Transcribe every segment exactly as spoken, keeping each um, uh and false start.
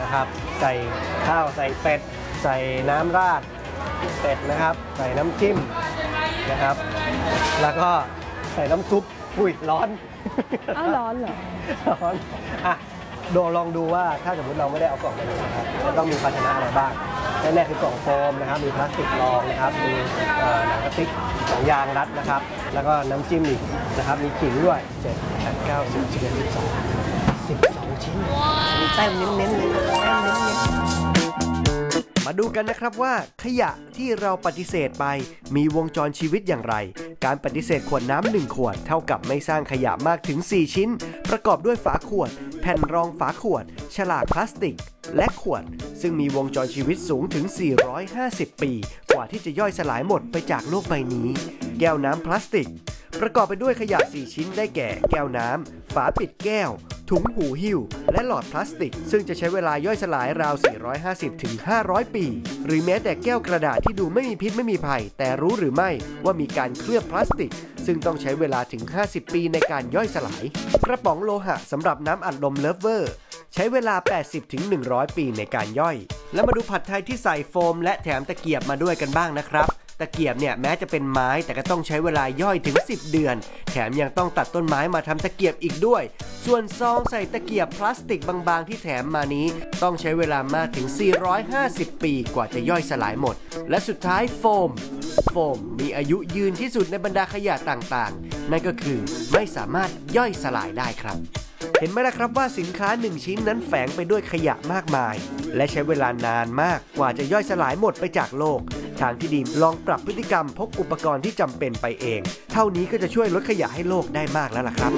นะครับใส่ข้าวใส่เป็ดใส่น้ำราดเป็ดนะครับใส่น้ำจิ้มนะครับแล้วก็ใส่น้ำซุปอุ้ยร้อนอ้าวร้อนเหรอร้อนอ่ะดูลองดูว่าถ้าสมมติเราไม่ได้เอากล่องมาเลยนะครับจะต้องมีภาชนะอะไรบ้างแน่ๆคือกล่องโฟมนะครับมีพลาสติกรองนะครับมีหนังกระติกหนังยางรัดนะครับแล้วก็น้ำจิ้มอีกนะครับมีขิงด้วยเจ็ดแปดเก้าสิบสิบเอ็ดสิบสองสิบสองชิ้นมีแต้มเน้นๆเลยแต้มเน้นๆมาดูกันนะครับว่าขยะที่เราปฏิเสธไปมีวงจรชีวิตอย่างไรการปฏิเสธขวดน้ำหนึ่งขวดเท่ากับไม่สร้างขยะมากถึงสี่ชิ้นประกอบด้วยฝาขวดแผ่นรองฝาขวดฉลากพลาสติกและขวดซึ่งมีวงจรชีวิตสูงถึงสี่ร้อยห้าสิบปีกว่าที่จะย่อยสลายหมดไปจากโลกใบนี้แก้วน้ำพลาสติกประกอบไปด้วยขยะสี่ชิ้นได้แก่แก้วน้ำฝาปิดแก้วถุงหูหิ้วและหลอดพลาสติกซึ่งจะใช้เวลาย่อยสลายราวสี่ร้อยห้าสิบถึงห้าร้อยปีหรือแม้แต่แก้วกระดาษที่ดูไม่มีพิษไม่มีภัยแต่รู้หรือไม่ว่ามีการเคลือบพลาสติกซึ่งต้องใช้เวลาถึงห้าสิบปีในการย่อยสลายกระป๋องโลหะสำหรับน้ำอัดลมเลิฟเวอร์ใช้เวลา แปดสิบถึงหนึ่งร้อย ปีในการย่อยแล้วมาดูผัดไทยที่ใส่โฟมและแถมตะเกียบมาด้วยกันบ้างนะครับตะเกียบเนี่ยแม้จะเป็นไม้แต่ก็ต้องใช้เวลาย่อยถึงสิบเดือนแถมยังต้องตัดต้นไม้มาทำตะเกียบอีกด้วยส่วนซองใส่ตะเกียบพลาสติกบางๆที่แถมมานี้ต้องใช้เวลามากถึงสี่ร้อยห้าสิบปีกว่าจะย่อยสลายหมดและสุดท้ายโฟมโฟมมีอายุยืนที่สุดในบรรดาขยะต่างๆนั่นก็คือไม่สามารถย่อยสลายได้ครับเห็นไหมล่ะครับว่าสินค้าหนึ่งชิ้นนั้นแฝงไปด้วยขยะมากมายและใช้เวลานานมากกว่าจะย่อยสลายหมดไปจากโลกทางที่ดีลองปรับพฤติกรรมพกอุปกรณ์ที่จำเป็นไปเองเท่านี้ก็จะช่วยลดขยะให้โลกได้มากแล้วล่ะครับ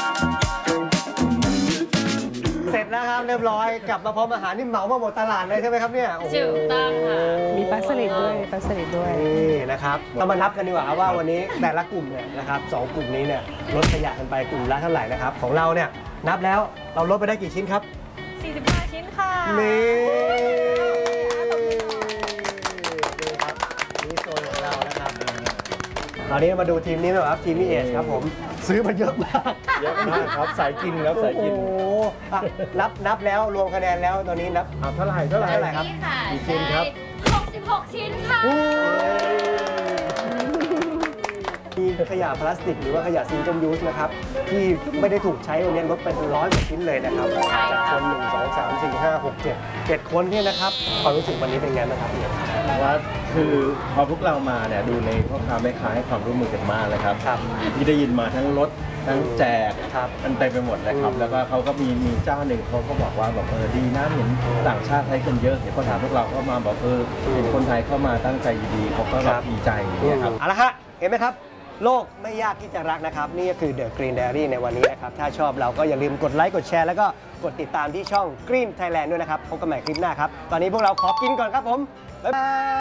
เสร็จแล้วครับเรียบร้อยกลับมาพร้อมอาหารนี่เหมามาหมดตลาดเลยใช่ไหมครับเนี่ยถูกต้องค่ะมีปลาสลิดด้วยปลาสลิดด้วยนี่นะครับเรามานับกันดีกว่าครับว่าวันนี้แต่ละกลุ่มเนี่ยนะครับสองกลุ่มนี้เนี่ยลดขยะกันไปกลุ่มละเท่าไหร่นะครับของเราเนี่ยนับแล้วเราลดไปได้กี่ชิ้นครับสี่สิบห้าชิ้นค่ะนี่นี่โซนของเรานะครับตอนนี้มาดูทีมนี้นะครับทีมนี้เอชครับผมซื้อมาเยอะมากเยอะมากครับสายกินครับสายกินโอ้โหนับนับแล้วรวมคะแนนแล้วตอนนี้นับเท่าไหร่เท่าไหร่เท่าไหร่ครับกี่ชิ้นครับหกสิบหกชิ้นค่ะมีขยะพลาสติกหรือว่าขยะซิงเกิลยูสนะครับที่ไม่ได้ถูกใช้วันนี้ลดไปเป็นร้อยกว่าชิ้นเลยนะครับจากคนหนึ่งสองสามสี่ห้าหกเจ็ดเจ็ดคนเนี่ยนะครับความรู้สึกวันนี้เป็นไงบ้างครับว่าคือพอพวกเรามาเนี่ยดูในพ่อค้าแม่ค้าให้ความร่วมมือกันมากเลยครับที่ได้ยินมาทั้งรถทั้งแจกมันเต็มไปหมดเลยครับแล้วก็เขาก็มีมีเจ้าหนึ่งเขาก็บอกว่าแบบเออดีนะเห็นต่างชาติใช้กันเยอะเห็นคนไทยพวกเราก็มาบอกเออเห็นคนไทยเข้ามาตั้งใจดีเขาก็แบบดีใจเนี่ยครับเอาละฮะเห็นไหมครับโลกไม่ยากที่จะรักนะครับนี่ก็คือ The Green Diary ในวันนี้นะครับถ้าชอบเราก็อย่าลืมกดไลค์กดแชร์แล้วก็กดติดตามที่ช่อง Green Thailand ด้วยนะครับพบกันใหม่คลิปหน้าครับตอนนี้พวกเราขอกินก่อนครับผมบ๊ายบาย